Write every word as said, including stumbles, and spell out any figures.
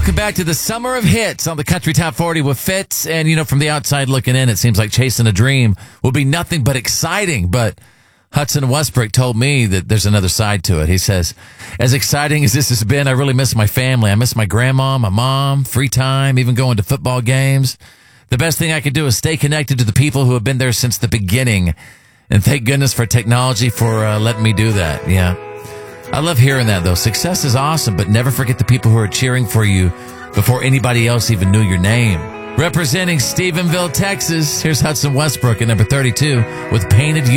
Welcome back to the Summer of Hits on the Country Top forty with Fitz. And, you know, from the outside looking in, it seems like chasing a dream will be nothing but exciting. But Hudson Westbrook told me that there's another side to it. He says, as exciting as this has been, I really miss my family. I miss my grandma, my mom, free time, even going to football games. The best thing I can do is stay connected to the people who have been there since the beginning. And thank goodness for technology for uh, letting me do that. Yeah. I love hearing that, though. Success is awesome, but never forget the people who are cheering for you before anybody else even knew your name. Representing Stephenville, Texas, here's Hudson Westbrook at number thirty-two with Painted